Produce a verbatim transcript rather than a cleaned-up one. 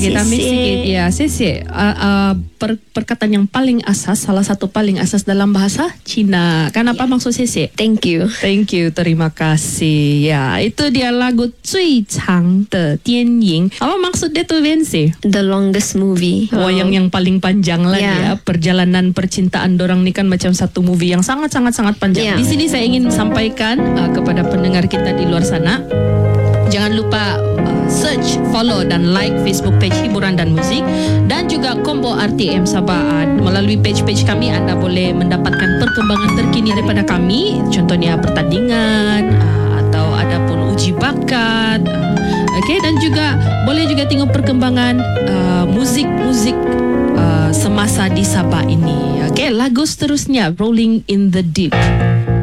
Okey, tambah Sisik. sikit. Ya, sisik. Uh, uh, per, perkataan yang paling asas, salah satu paling asas dalam bahasa Cina. Kan apa maksud sisik? Thank you. Thank you, terima kasih. Ya, itu dia lagu 最长的电影. Apa maksud dia tu, Vinci? The longest movie. Wayang yang paling panjang lah Yeah. ya. Perjalanan percintaan dorang ni kan macam satu movie yang sangat-sangat-sangat panjang. Yeah. Di sini saya ingin sampaikan uh, kepada pendengar kita di luar sana, jangan lupa uh, search, follow dan like Facebook page Hiburan dan Muzik dan juga Combo R T M Sabah. Melalui page-page kami anda boleh mendapatkan perkembangan terkini daripada kami, contohnya pertandingan uh, atau ada pun uji bakat. Uh, Okey, dan juga boleh juga tengok perkembangan uh, muzik-muzik uh, semasa di Sabah ini. Okey, lagu seterusnya Rolling in the Deep.